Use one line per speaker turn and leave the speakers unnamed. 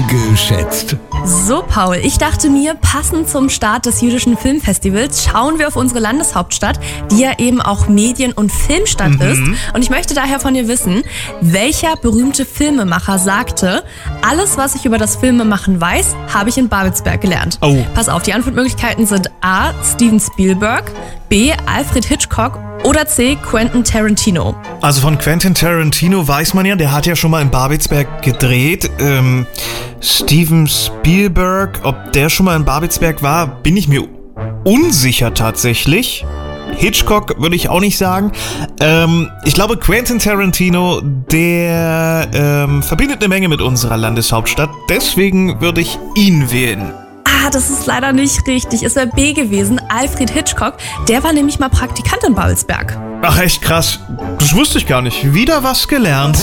geschätzt.
So, Paul, ich dachte mir, passend zum Start des Jüdischen Filmfestivals schauen wir auf unsere Landeshauptstadt, die ja eben auch Medien- und Filmstadt ist. Und ich möchte daher von dir wissen, welcher berühmte Filmemacher sagte, alles, was ich über das Filmemachen weiß, habe ich in Babelsberg gelernt.
Oh.
Pass auf, die Antwortmöglichkeiten sind A. Steven Spielberg, B. Alfred Hitchcock oder C. Quentin Tarantino.
Also von Quentin Tarantino weiß man ja, der hat ja schon mal in Babelsberg gedreht. Steven Spielberg, ob der schon mal in Babelsberg war, bin ich mir unsicher tatsächlich. Hitchcock würde ich auch nicht sagen. Ich glaube, Quentin Tarantino, der verbindet eine Menge mit unserer Landeshauptstadt. Deswegen würde ich ihn wählen.
Das ist leider nicht richtig. Es wäre B gewesen, Alfred Hitchcock. Der war nämlich mal Praktikant in Babelsberg.
Ach, echt krass. Das wusste ich gar nicht. Wieder was gelernt.